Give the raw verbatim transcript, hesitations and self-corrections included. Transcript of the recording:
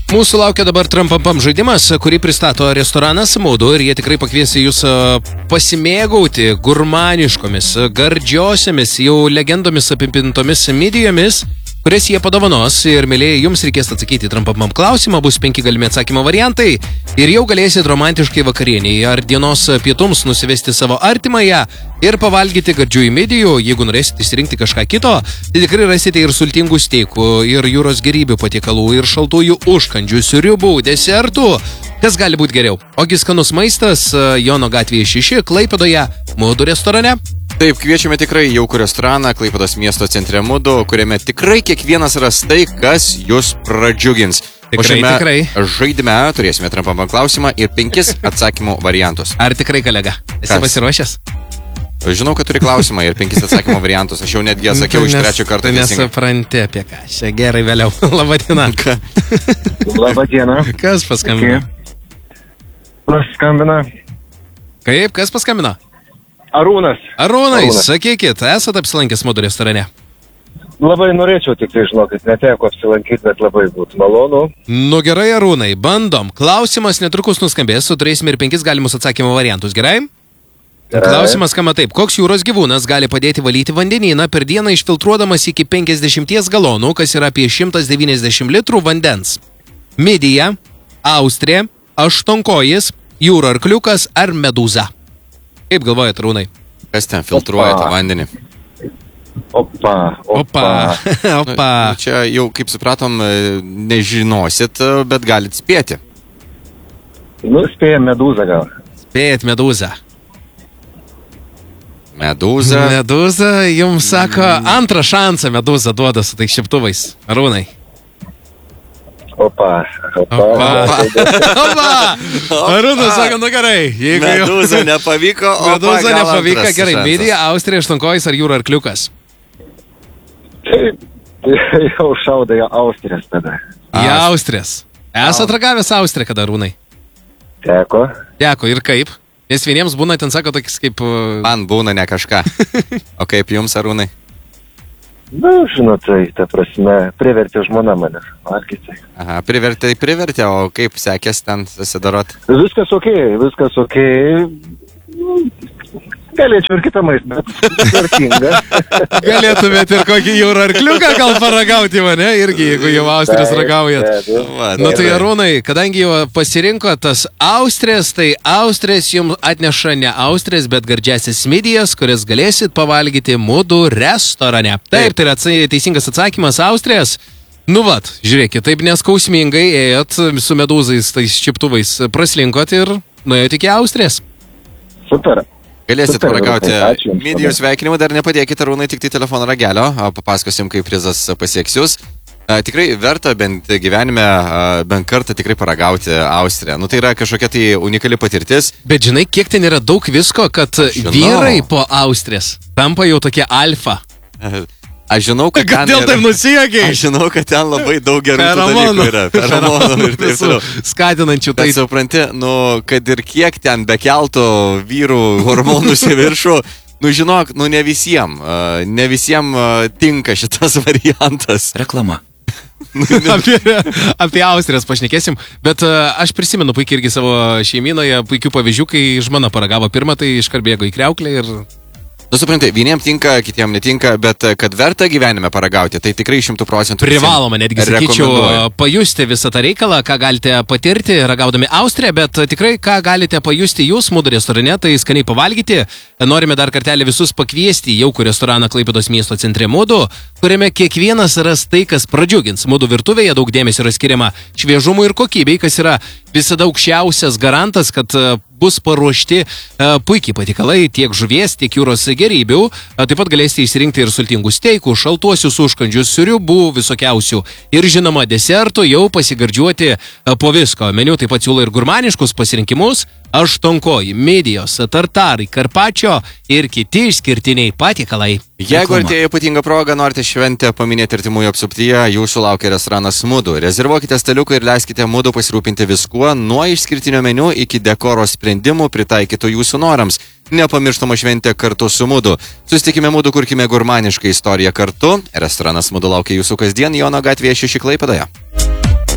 Mūsų laukia dabar Trampampam žaidimas, kurį pristato restoranas Mudu ir jie tikrai pakviesi jūs pasimėgauti gurmaniškomis, gardžiosiamis, jau legendomis apipintomis midijomis, kurias jie padovanos ir, mėlyje, jums reikės atsakyti Trampampam klausimą, bus penki galimi atsakymo variantai ir jau galėsit romantiškai vakarieniai ar dienos pietums nusivesti savo artimąją ir pavalgyti gardžiųjų midijų. Jeigu norėsite išsirinkti kažką kito, tai tikrai rasite ir sultingų steikų, ir jūros gėrybių patiekalų, ir šaltųjų užkandžių, sriubų, desertų. Kas gali būti geriau? Ogi skanus maistas Jono gatvėje šeši, Klaipėdoje, Mudu restorane. Taip, kviečiame tikrai jaukų restoraną Klaipėdos miesto centre Mudu, kuriame tikrai kiekvienas ras tai, kas jūs pradžiugins. Tikrai, o šiame tikrai. žaidime turėsime Trampampam klausimą ir penkis atsakymų variantus. Ar tikrai, kolega? Esi Kas? pasiruošęs? Žinau, kad turi klausimą ir penkis atsakymo variantus. Aš jau netgi atsakiau iš trečio karto. Tu nesupranti apie ką. Čia gerai vėliau. Labadiena. Labadiena. Kas paskambino? Paskambina. Kaip? Kas paskambino? Arūnas. Arūnai, Arūnas. sakykit, esate apsilankęs Mudu restorane? Labai norėčiau, tik tai žinokit, neteko apsilankyti, bet labai būtų malonu. Nu gerai, Arūnai, bandom. Klausimas netrukus nuskambės, turėsime ir penkis galimus atsakymo variantus, gerai? Gerai. Klausimas skamba taip. Koks jūros gyvūnas gali padėti valyti vandenyną per dieną išfiltruodamas iki penkiasdešimt galonų, kas yra apie šimtas devyniasdešimt litrų vandens? Midija, austrė, aštuonkojis, jūro arkliukas ar medūza? Kaip galvojat, Arūnai? Kas ten filtruoja tą vandenį? Opa, opa. Opa, opa. Nu, čia jau, kaip supratom, nežinosit, bet galit spėti. Nu, spėjam medūzą gal. Spėjat medūzą. Medūza. Medūza, jums sako, antrą šansą medūza duoda su tais šiptuvais. Arūnai. Opa, opa. Opa. Opa. Arūnas sako, nu gerai. Jeigu jau- Medūza nepavyko, o Medūza nepavyko, gerai. Midija, austrė, aštuonkojis ar jūro arkliukas? Taip, jau šaudai austrės tada. Į austrės. Esat ragavęs austrę kada, Arūnai? Teko. Teko, ir kaip? Nes vieniems būna, ten sako, tokis kaip... uh, Man būna ne kažką. O kaip jums, Arūnai? Nu, žinot, tai, ta prasme, privertė žmona mane valgyti. Aha, privertė, privertė, o kaip sekės ten susidarot? Viskas okei, viskas okei. Nu, galėčiau ir kitą maistą, bet tvarkinga. Galėtumėt ir kokį jūro arkliuką gal paragauti mane, irgi, jeigu jau austrės ragaujat. Va, Nu tai gerai. Arūnai, kadangi jau pasirinko tas austrės, tai austrės jums atneša ne austrės, bet gardžiasis midijas, kurias galėsit pavalgyti Mudu restorane. Taip, tai yra atsa- teisingas atsakymas austrės. Nu vat, žiūrėkit, taip neskausmingai ėjot su medūzais, tais šiptuvais, praslinkot ir nuėjot iki austrės. Super. Galėsit Super, paragauti ačiū jums midijų labai. sveikinimų, dar nepadėkite, Arūnai, tik tai telefono ragelio, o papasakosim, kaip prizas pasieks jūs. A, Tikrai verta bent gyvenime, a, bent kartą tikrai paragauti Austriją. Nu tai yra kažkokia tai unikali patirtis. Bet žinai, kiek ten yra daug visko, kad žinau. vyrai po austrės tampa jau tokie alfa. Aš žinau, kad ten Kodėl taip nusijuokiai? Aš žinau, kad ten labai daug gerų tų dalykų yra. Feromonų ir taip toliau. Skatinančių tai. Bet supranti, nu, kad ir kiek ten bekeltų vyrų hormonus į viršų, nu žinok, nu ne visiems, ne visiems tinka šitas variantas. Reklama. apie, apie Austrijas pašnekėsim, bet uh, aš prisimenu puikiai irgi savo šeimynoje puikių pavyzdžių, kai žmona paragavo pirmą, tai iškart bėgo į kriauklę ir... Nu, supranti, vieniems tinka, kitiems netinka, bet kad verta gyvenime paragauti, tai tikrai šimtų procentų Privaloma, netgi sakyčiau, pajusti visą tą reikalą, ką galite patirti ragaudami Austriją, bet tikrai ką galite pajusti jūs Mudu restorane, tai skaniai pavalgyti. Norime dar kartelį visus pakviesti į jaukų restoraną Klaipėdos miesto centre Mudu, kuriame kiekvienas ras tai, kas pradžiugins. Mudu virtuvėje daug dėmesio yra skiriama šviežumui ir kokybei, kas yra visada aukščiausias garantas, kad bus paruošti uh, puikiai patikalai tiek žuvies, tiek jūros gėrybių. Uh, taip pat galėsite išsirinkti ir sultingų steikų, šaltuosius užkandžius, sriubų, visokiausių. Ir žinoma, desertų jau pasigardžiuoti uh, po visko. Meniu taip pat siūlo ir gurmaniškus pasirinkimus. Aštuonkoji, midijos, tartarai, karpačio ir kiti išskirtiniai patiekalai. Jeigu artėja ypatinga proga, norite šventę paminėti artimųjų apsuptyje, jūsų laukia restoranas Mudu. Rezervuokite staliuką ir leiskite Mudu pasirūpinti viskuo, nuo išskirtinio meniu iki dekoro sprendimų pritaikytų jūsų norams. Nepamirštama šventė kartu su Mudu. Susitikime Mudu, kurkime gurmanišką istoriją kartu. Restoranas Mudu laukia jūsų kasdien Jono gatvėje šeši Klaipėdoje.